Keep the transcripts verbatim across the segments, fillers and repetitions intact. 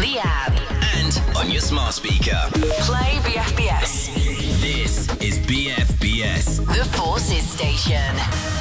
the app. And on your smart speaker. Play B F B S. This is B F B S. The Forces Station.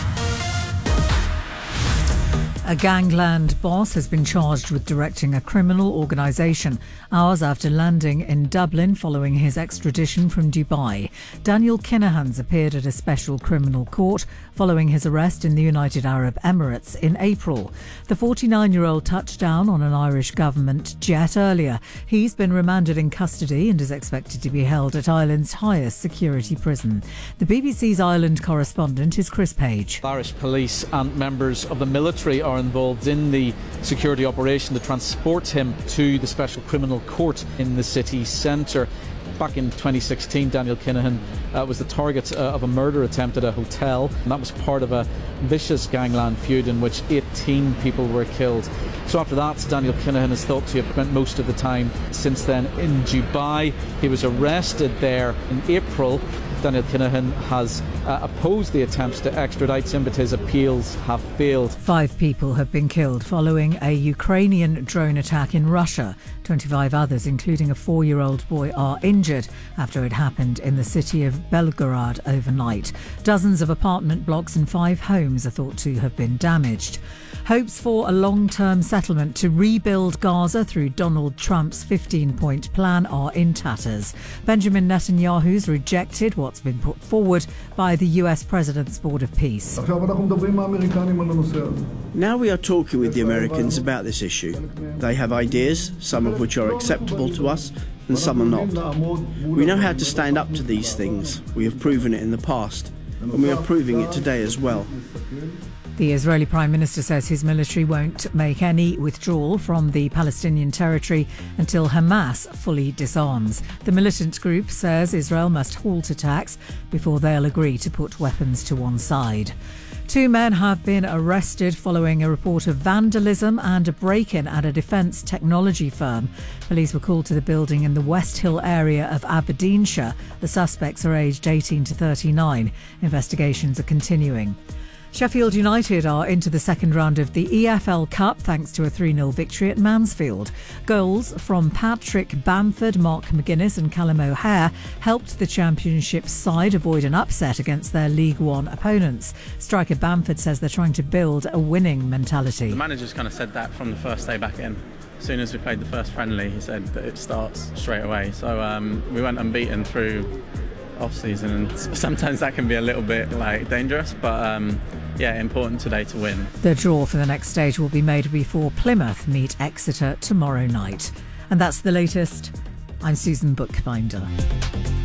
A gangland boss has been charged with directing a criminal organisation hours after landing in Dublin following his extradition from Dubai. Daniel Kinahan's appeared at a special criminal court following his arrest in the United Arab Emirates in April. The forty-nine-year-old touched down on an Irish government jet earlier. He's been remanded in custody and is expected to be held at Ireland's highest security prison. The B B C's Ireland correspondent is Chris Page. Irish police and members of the military are involved in the security operation to transport him to the special criminal court in the city centre. Back in twenty sixteen, Daniel Kinahan uh, was the target uh, of a murder attempt at a hotel, and that was part of a vicious gangland feud in which eighteen people were killed. So after that, Daniel Kinahan is thought to have spent most of the time since then in Dubai. He was arrested there in April. Daniel Kinahan has uh, opposed the attempts to extradite him, but his appeals have failed. Five people have been killed following a Ukrainian drone attack in Russia. twenty-five others, including a four-year-old boy, are injured after it happened in the city of Belgorod overnight. Dozens of apartment blocks and five homes are thought to have been damaged. Hopes for a long-term settlement to rebuild Gaza through Donald Trump's fifteen-point plan are in tatters. Benjamin Netanyahu's rejected what's been put forward by the U S President's Board of Peace. Now we are talking with the Americans about this issue. They have ideas, some of which are acceptable to us and some are not. We know how to stand up to these things. We have proven it in the past, and we are proving it today as well. The Israeli Prime Minister says his military won't make any withdrawal from the Palestinian territory until Hamas fully disarms. The militant group says Israel must halt attacks before they'll agree to put weapons to one side. Two men have been arrested following a report of vandalism and a break-in at a defence technology firm. Police were called to the building in the West Hill area of Aberdeenshire. The suspects are aged eighteen to thirty-nine. Investigations are continuing. Sheffield United are into the second round of the E F L Cup thanks to a three nil victory at Mansfield. Goals from Patrick Bamford, Mark McGuinness and Callum O'Hare helped the Championship side avoid an upset against their League One opponents. Striker Bamford says they're trying to build a winning mentality. The manager's kind of said that from the first day back in. As soon as we played the first friendly, he said that it starts straight away. So um, we went unbeaten through off-season, and sometimes that can be a little bit like dangerous, but um, yeah, important today to win. The draw for the next stage will be made before Plymouth meet Exeter tomorrow night. And that's the latest. I'm Susan Bookbinder.